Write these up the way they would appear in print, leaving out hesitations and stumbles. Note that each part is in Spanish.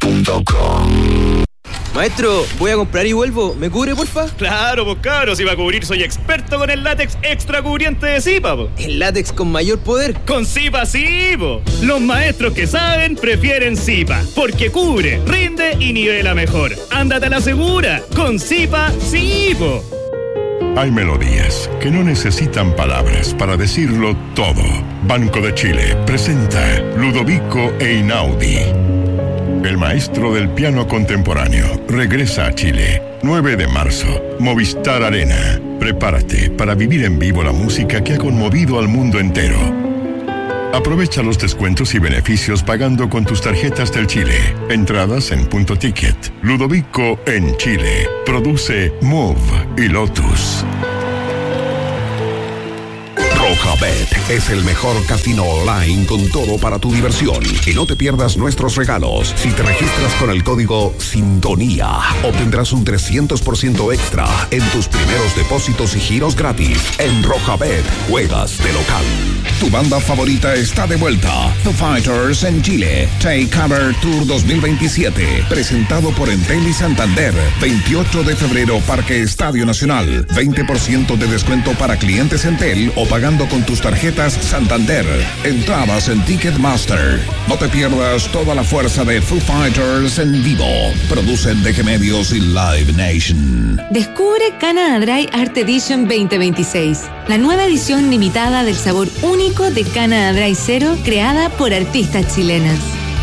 Maestro, voy a comprar y vuelvo. ¿Me cubre, porfa? Claro, pues cabros, si va a cubrir soy experto con el látex extra cubriente de Zipa, po. ¿El látex con mayor poder? Con Zipa sí, po. Los maestros que saben prefieren Zipa, porque cubre, rinde y nivela mejor. Ándate a la segura, con Zipa sí, po. Hay melodías que no necesitan palabras para decirlo todo. Banco de Chile presenta Ludovico Einaudi. El maestro del piano contemporáneo regresa a Chile. 9 de marzo, Movistar Arena. Prepárate para vivir en vivo la música que ha conmovido al mundo entero. Aprovecha los descuentos y beneficios pagando con tus tarjetas del Chile. Entradas en Punto Ticket. Ludovico en Chile. Produce Move y Lotus. Rojabet es el mejor casino online con todo para tu diversión. Y no te pierdas nuestros regalos. Si te registras con el código SINTONÍA, obtendrás un 300% extra en tus primeros depósitos y giros gratis. En Rojabet, juegas de local. Tu banda favorita está de vuelta. Foo Fighters en Chile. Take Cover Tour 2027. Presentado por Entel y Santander. 28 de febrero, Parque Estadio Nacional. 20% de descuento para clientes Entel o pagando con tus tarjetas Santander. Entradas en Ticketmaster. No te pierdas toda la fuerza de Foo Fighters en vivo. Producen DG Medios y Live Nation. Descubre Canada Dry Art Edition 2026. La nueva edición limitada del sabor único de Canada Dry Zero, creada por artistas chilenas.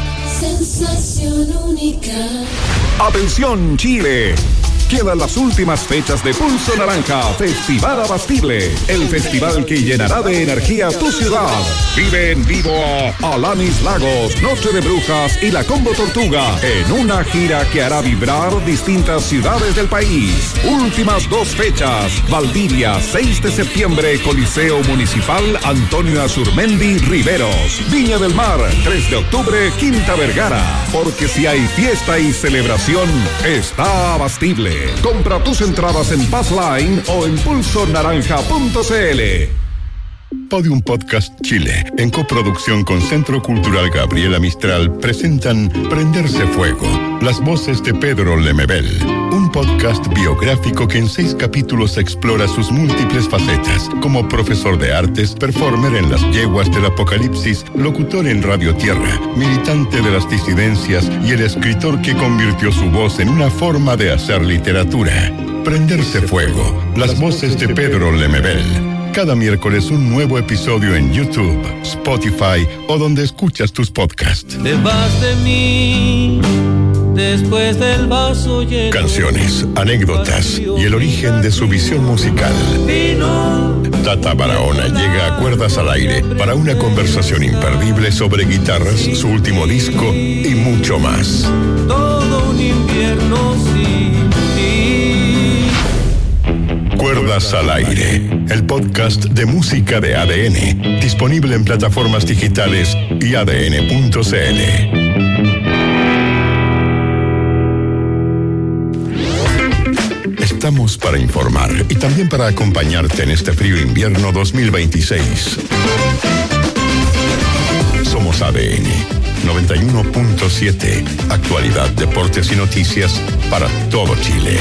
Sensación única. ¡Atención, Chile! Quedan las últimas fechas de Pulso Naranja, Festival Abastible, el festival que llenará de energía tu ciudad. Vive en vivo a Alanis Lagos, Noche de Brujas y la Combo Tortuga en una gira que hará vibrar distintas ciudades del país. Últimas 2 fechas: Valdivia, 6 de septiembre, Coliseo Municipal Antonio Azurmendi Riveros. Viña del Mar, 3 de octubre, Quinta Vergara. Porque si hay fiesta y celebración, está Abastible. Compra tus entradas en Passline o en pulsonaranja.cl. Podium Podcast Chile, en coproducción con Centro Cultural Gabriela Mistral, presentan Prenderse Fuego, las voces de Pedro Lemebel, un podcast biográfico que en 6 capítulos explora sus múltiples facetas, como profesor de artes, performer en las yeguas del apocalipsis, locutor en Radio Tierra, militante de las disidencias y el escritor que convirtió su voz en una forma de hacer literatura. Prenderse Fuego, las voces de Pedro Lemebel. Cada miércoles un nuevo episodio en YouTube, Spotify o donde escuchas tus podcasts. Te vas de mí después del vaso lleno. Canciones, anécdotas y el origen de su visión musical. Tata Barahona llega a Cuerdas al Aire para una conversación imperdible sobre guitarras, su último disco y mucho más. Todo un invierno sin ti. Cuerdas al Aire, el podcast de música de ADN, disponible en plataformas digitales y adn.cl. Estamos para informar y también para acompañarte en este frío invierno 2026. Somos ADN 91.7, actualidad, deportes y noticias para todo Chile.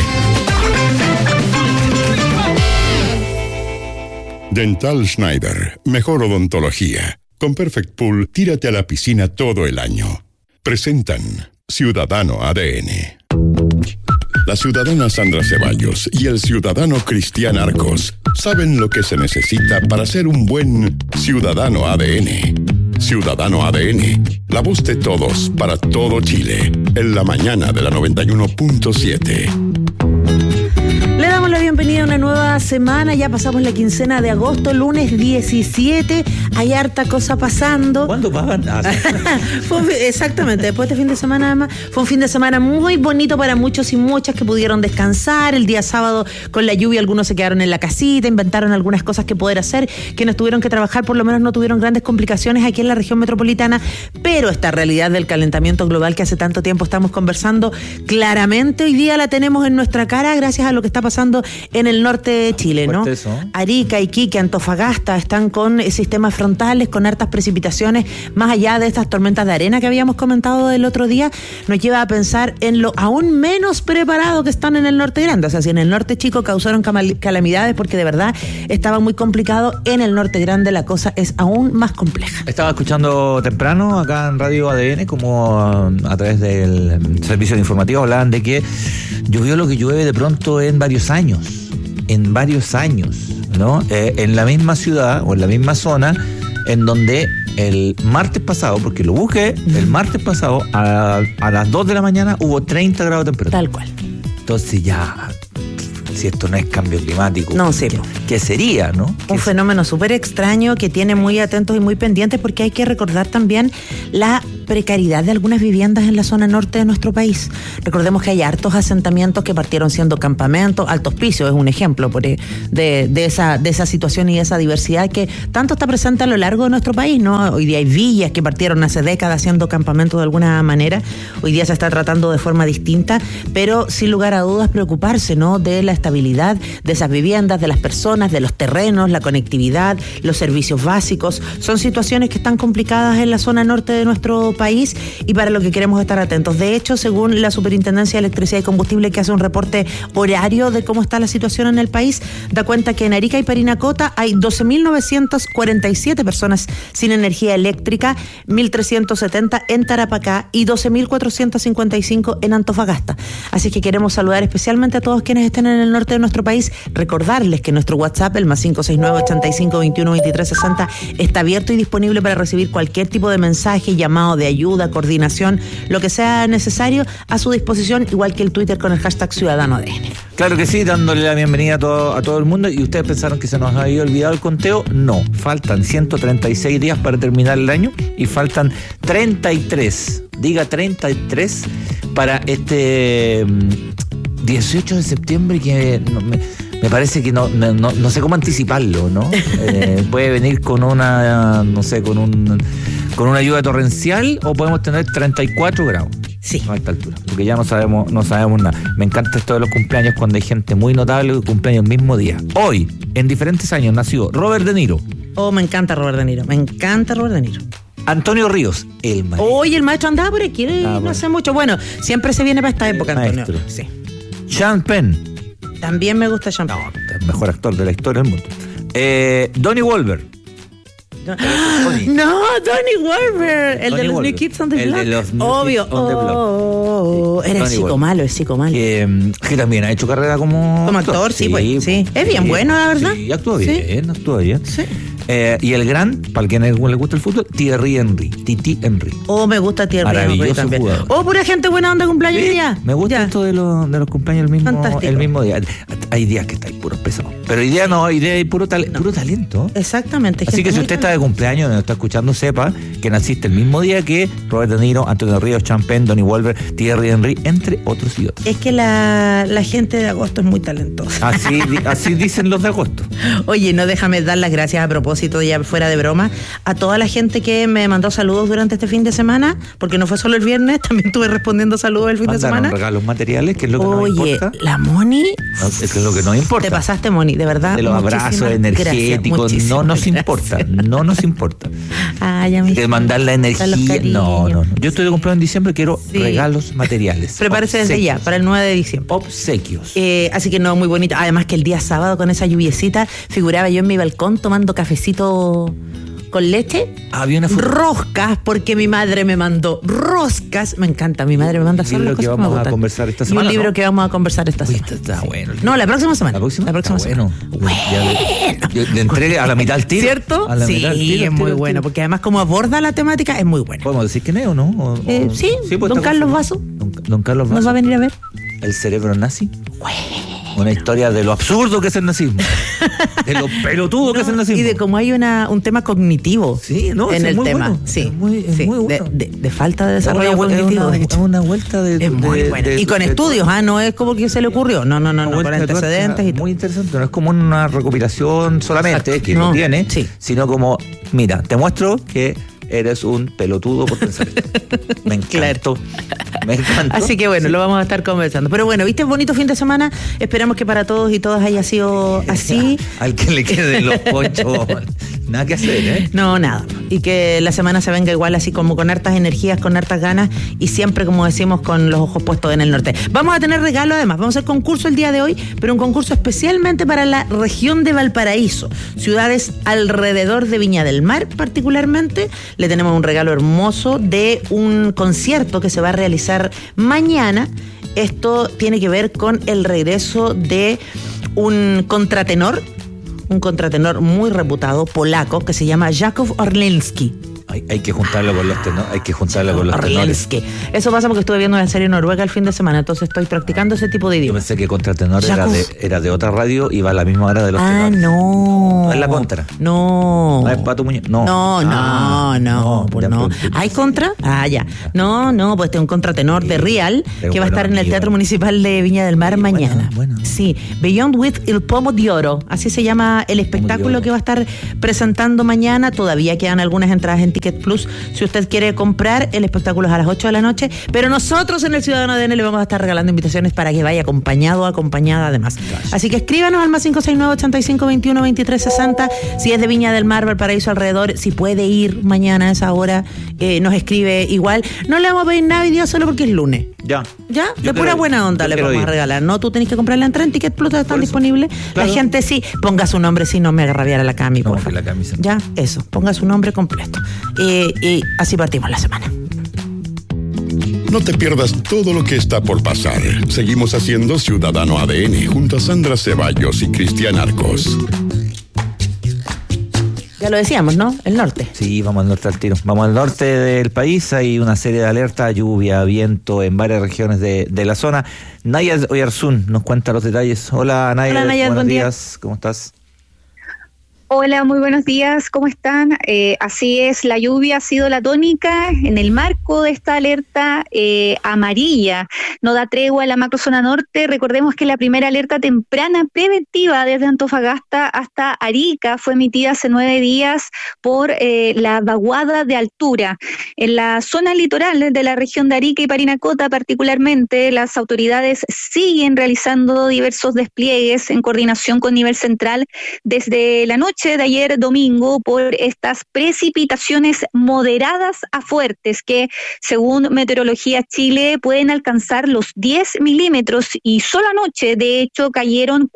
Dental Schneider, mejor odontología. Con Perfect Pool, tírate a la piscina todo el año. Presentan Ciudadano ADN. La ciudadana Sandra Ceballos y el ciudadano Cristian Arcos saben lo que se necesita para ser un buen ciudadano ADN. Ciudadano ADN, la voz de todos para todo Chile. En la mañana de la 91.7. Le damos la bienvenida a una nueva semana. Ya pasamos la quincena de agosto, lunes 17. Hay harta cosa pasando. ¿Cuándo pagan? Exactamente, después de fin de semana además. Fue un fin de semana muy bonito para muchos y muchas que pudieron descansar. El día sábado con la lluvia algunos se quedaron en la casita, inventaron algunas cosas que poder hacer. Quienes tuvieron que trabajar por lo menos no tuvieron grandes complicaciones aquí en la región metropolitana. Pero esta realidad del calentamiento global que hace tanto tiempo estamos conversando, claramente hoy día la tenemos en nuestra cara gracias a lo que está pasando en el norte de Chile, ¿no? Fuerte eso. Arica, Iquique, Antofagasta están con sistemas frontales, con hartas precipitaciones, más allá de estas tormentas de arena que habíamos comentado el otro día, nos lleva a pensar en lo aún menos preparado que están en el norte grande. O sea, si en el norte chico causaron calamidades porque de verdad estaba muy complicado, en el norte grande la cosa es aún más compleja. Estaba escuchando temprano acá en Radio ADN, como a través del servicio de informativo, hablaban de que llovió lo que llueve de pronto en varios años, ¿no? En la misma ciudad o en la misma zona en donde el martes pasado, porque lo busqué, el martes pasado a las 2 de la mañana hubo 30 grados de temperatura. Tal cual. Entonces ya, si esto no es cambio climático, no sé, ¿qué sería, no? Un fenómeno súper extraño que tiene muy atentos y muy pendientes, porque hay que recordar también la precariedad de algunas viviendas en la zona norte de nuestro país. Recordemos que hay hartos asentamientos que partieron siendo campamentos. Alto Hospicio es un ejemplo de esa situación y esa diversidad que tanto está presente a lo largo de nuestro país, ¿no? Hoy día hay villas que partieron hace décadas siendo campamentos de alguna manera. Hoy día se está tratando de forma distinta, pero sin lugar a dudas preocuparse, ¿no? De la estabilidad de esas viviendas, de las personas, de los terrenos, la conectividad, los servicios básicos. Son situaciones que están complicadas en la zona norte de nuestro país y para lo que queremos estar atentos. De hecho, según la Superintendencia de Electricidad y Combustible, que hace un reporte horario de cómo está la situación en el país, da cuenta que en Arica y Parinacota hay 12.947 personas sin energía eléctrica, 1.370 en Tarapacá y 12.455 en Antofagasta. Así que queremos saludar especialmente a todos quienes estén en el norte de nuestro país, recordarles que nuestro WhatsApp, el más 569-85-21-2360, está abierto y disponible para recibir cualquier tipo de mensaje, llamado de ayuda, coordinación, lo que sea necesario, a su disposición, igual que el Twitter con el hashtag CiudadanoADN. Claro que sí, dándole la bienvenida a todo el mundo. ¿Y ustedes pensaron que se nos había olvidado el conteo? No, faltan 136 días para terminar el año y faltan 33 para este 18 de septiembre, que me parece que no sé cómo anticiparlo, ¿no? Puede venir con una, no sé, con una lluvia torrencial, o podemos tener 34 grados. Sí. A esta altura, porque ya no sabemos nada. Me encanta esto de los cumpleaños cuando hay gente muy notable que cumpleaños el mismo día. Hoy, en diferentes años, nació Robert De Niro. Oh, me encanta Robert De Niro. Antonio Ríos, el maestro. Oye, el maestro andaba por aquí, no hace mucho. Bueno, siempre se viene para esta época, Antonio. Maestro. Sí. Sean Penn. También me gusta Sean Penn. El mejor actor de la historia del mundo. Donnie Wahlberg. No, Donnie Wahlberg, el de los New Kids on the Block. Obvio. Era el psicomalo. Que también ha hecho carrera como actor, sí, pues. Sí. Es bien bueno, la verdad. Sí, actúa bien. Sí. Y el gran, para quien le gusta el fútbol, Thierry Henry. Titi Henry. Oh, me gusta Thierry Henry también. Jugador. Oh, pura gente buena onda cumpleaños hoy día. Me gusta esto de los cumpleaños el mismo día. Hay días que estáis puros pesados. Pero hoy día no, hoy día hay puro talento. Exactamente. Así que si usted está de cumpleaños y nos está escuchando, sepa que naciste el mismo día que Robert De Niro, Antonio Ríos, Sean Penn, Donnie Wahlberg, Thierry Henry, entre otros y otros. Es que la gente de agosto es muy talentosa. Así dicen los de agosto. Oye, no, déjame dar las gracias a propósito, ya fuera de broma, a toda la gente que me mandó saludos durante este fin de semana, porque no fue solo el viernes, también estuve respondiendo saludos el fin de semana. Regalos materiales, que es lo que nos importa. Oye, la Moni. Es lo que nos importa. Te pasaste, Moni, de verdad. De los abrazos energéticos, no nos importa. Ya me de mandar la energía. No. Yo estoy de cumpleaños en diciembre, quiero regalos materiales. Prepárese desde ya, para el 9 de diciembre. Obsequios. Así que no, muy bonito. Además que el día sábado, con esa lluviecita, figuraba yo en mi balcón tomando cafecito con leche. Había una roscas, porque mi madre me mandó roscas. Me encanta, mi madre me manda solo las cosas que me gustan. Un libro que vamos a conversar esta semana. Y un libro que vamos a conversar esta semana. Está bueno. No, la próxima semana. La próxima semana. Bueno. Le entregué a la mitad al tiro. ¿Cierto? Sí, es muy bueno, porque además como aborda la temática, es muy bueno. ¿Podemos decir quién es o no? Sí, pues don Carlos Vaso. Don Carlos Vaso. ¿Nos va a venir a ver? El cerebro nazi. Una historia de lo absurdo que es el nazismo, de lo pelotudo que es el nazismo. Y de cómo hay un tema cognitivo en el tema. Bueno. Sí, es muy bueno. De falta de desarrollo cognitivo. Es una vuelta de... Es muy bueno. Y con estudios, no es como que se le ocurrió. No, con antecedentes y todo. Muy interesante, no es como una recopilación solamente, que no tiene, sino como, mira, te muestro que eres un pelotudo por pensar eso. Me encantó. Me encantó. Así que bueno, lo vamos a estar conversando. Pero bueno, ¿viste? Bonito fin de semana. Esperamos que para todos y todas haya sido así. Al que le queden los ponchos, nada que hacer, ¿eh? No, nada. Y que la semana se venga igual, así como con hartas energías, con hartas ganas y siempre, como decimos, con los ojos puestos en el norte. Vamos a tener regalo además. Vamos a hacer concurso el día de hoy, pero un concurso especialmente para la región de Valparaíso. Ciudades alrededor de Viña del Mar, particularmente. Le tenemos un regalo hermoso de un concierto que se va a realizar mañana. Esto tiene que ver con el regreso de un contratenor muy reputado, polaco, que se llama Jakub Orlinski. Hay que juntarlo con los tenores. Hay que juntarlo con los tenores. Eso pasa porque estuve viendo una serie noruega el fin de semana, entonces estoy practicando ese tipo de idioma. Yo pensé que contratenor era de otra radio y va a la misma hora de los tenores. No. No es la contra. No. No es Pato Muñoz. No. No. ¿Hay contra? Ya. No, pues tengo un contratenor de Real que va a estar en el Teatro Municipal de Viña del Mar mañana. Bueno. Sí, Beyond with el Pomo de Oro. Así se llama el espectáculo que va a estar presentando mañana. Todavía quedan algunas entradas en Ticket Plus si usted quiere comprar. El espectáculo es a las 8 de la noche, pero nosotros en el Ciudadano ADN le vamos a estar regalando invitaciones para que vaya acompañado o acompañada además. Así que escríbanos al más 569-8521-2360 si es de Viña del Mar, Valparaíso alrededor, si puede ir mañana a esa hora, nos escribe igual. No le vamos a pedir nada hoy día solo porque es lunes. Ya, de pura buena onda le vamos a regalar. No, tú tenés que comprar la entrada en Ticket Plus, están disponibles. Claro. La gente sí, ponga su nombre, si no me haga rabiar a la Cami, por favor. Ya, eso, ponga su nombre completo. Y así partimos la semana. No te pierdas todo lo que está por pasar. Seguimos haciendo Ciudadano ADN junto a Sandra Ceballos y Cristian Arcos. Ya lo decíamos, ¿no? El norte. Sí, vamos al norte al tiro. Vamos al norte del país. Hay una serie de alertas, lluvia, viento en varias regiones de la zona. Nayad Oyarzún nos cuenta los detalles. Hola, Nayad. Hola, Nayad, buenos días. ¿Cómo estás? Hola, muy buenos días, ¿cómo están? Así es, la lluvia ha sido la tónica en el marco de esta alerta amarilla. No da tregua en la macrozona norte. Recordemos que la primera alerta temprana preventiva desde Antofagasta hasta Arica fue emitida hace 9 días por la vaguada de altura. En la zona litoral de la región de Arica y Parinacota particularmente, las autoridades siguen realizando diversos despliegues en coordinación con nivel central desde la noche de ayer domingo por estas precipitaciones moderadas a fuertes que, según Meteorología Chile, pueden alcanzar los 10 milímetros y solo anoche, de hecho, cayeron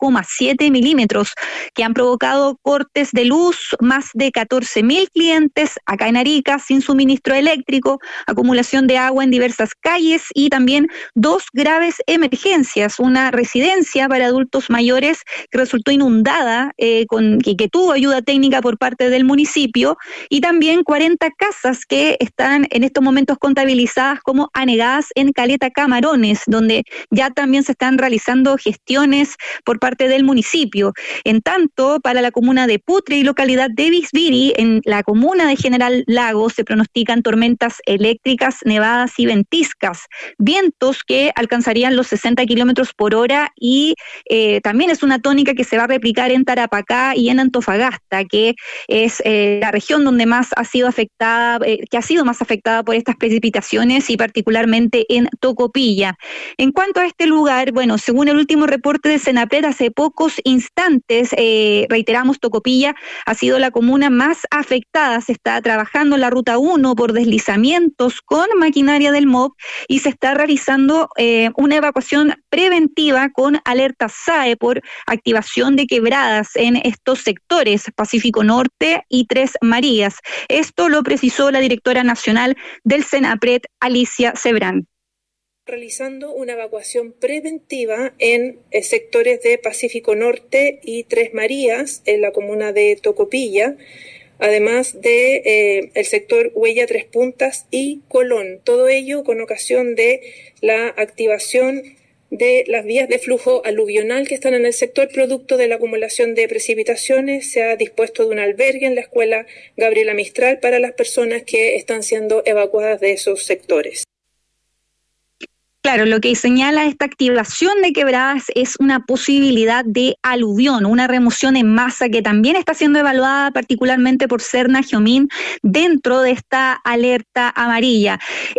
4,7 milímetros que han provocado cortes de luz, más de 14.000 clientes acá en Arica sin suministro eléctrico, acumulación de agua en diversas calles y también 2 graves emergencias, una residencia para adultos mayores que resultó inundada que tuvo ayuda técnica por parte del municipio y también 40 casas que están en estos momentos contabilizadas como anegadas en Caleta Camarones, donde ya también se están realizando gestiones por parte del municipio. En tanto, para la comuna de Putre y localidad de Bisbiri, en la comuna de General Lagos se pronostican tormentas eléctricas, nevadas y ventiscas, vientos que alcanzarían los 60 kilómetros por hora y también es una tónica que se va a replicar en Tarapacá y en Antofagasta, que es la región donde más ha sido afectada, que ha sido más afectada por estas precipitaciones y particularmente en Tocopilla. En cuanto a este lugar, bueno, según el último reporte de Senapred hace pocos instantes, reiteramos, Tocopilla ha sido la comuna más afectada. Se está trabajando en la ruta 1 por deslizamientos con maquinaria del MOB y se está realizando una evacuación preventiva con alerta SAE por activación de quebradas en estos sectores, Pacífico Norte y Tres Marías. Esto lo precisó la directora nacional del Senapred, Alicia Cebrán. Realizando una evacuación preventiva en sectores de Pacífico Norte y Tres Marías, en la comuna de Tocopilla, además de el sector Huella Tres Puntas y Colón. Todo ello con ocasión de la activación de las vías de flujo aluvional que están en el sector, producto de la acumulación de precipitaciones. Se ha dispuesto de un albergue en la escuela Gabriela Mistral para las personas que están siendo evacuadas de esos sectores. Claro, lo que señala esta activación de quebradas es una posibilidad de aluvión, una remoción en masa que también está siendo evaluada particularmente por Serna Geomín dentro de esta alerta amarilla.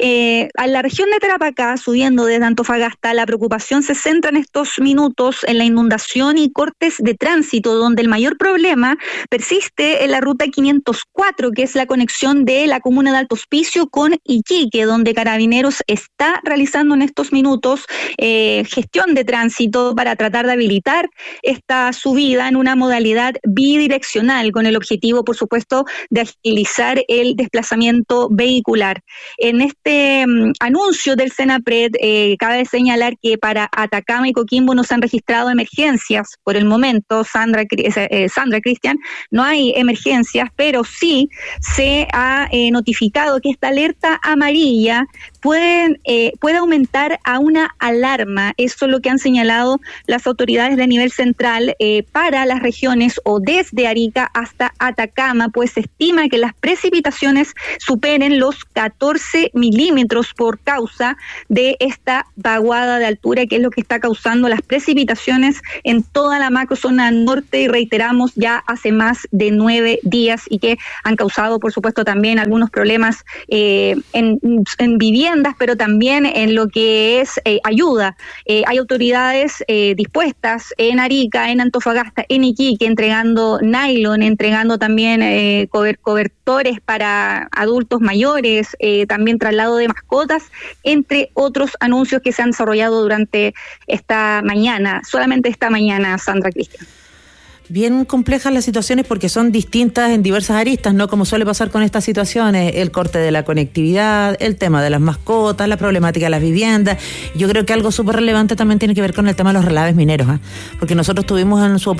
A la región de Tarapacá, subiendo desde Antofagasta, la preocupación se centra en estos minutos en la inundación y cortes de tránsito, donde el mayor problema persiste en la ruta 504, que es la conexión de la comuna de Alto Hospicio con Iquique, donde Carabineros está realizando en estos minutos gestión de tránsito para tratar de habilitar esta subida en una modalidad bidireccional, con el objetivo, por supuesto, de agilizar el desplazamiento vehicular. En este anuncio del Senapred, cabe señalar que para Atacama y Coquimbo no se han registrado emergencias por el momento, Sandra Cristian, no hay emergencias, pero sí se ha notificado que esta alerta amarilla puede aumentar a una alarma. Eso es lo que han señalado las autoridades de nivel central para las regiones o desde Arica hasta Atacama, pues se estima que las precipitaciones superen los 14 milímetros por causa de esta vaguada de altura, que es lo que está causando las precipitaciones en toda la macrozona norte, y reiteramos, ya hace más de 9 días, y que han causado, por supuesto, también algunos problemas en viviendas, pero también en lo que es ayuda. Hay autoridades dispuestas en Arica, en Antofagasta, en Iquique, entregando nylon, entregando también cobertores para adultos mayores, también traslado de mascotas, entre otros anuncios que se han desarrollado durante esta mañana, solamente esta mañana, Sandra Cristian. Bien complejas las situaciones porque son distintas en diversas aristas, ¿no? Como suele pasar con estas situaciones, el corte de la conectividad, el tema de las mascotas, la problemática de las viviendas. Yo creo que algo súper relevante también tiene que ver con el tema de los relaves mineros, porque nosotros tuvimos en su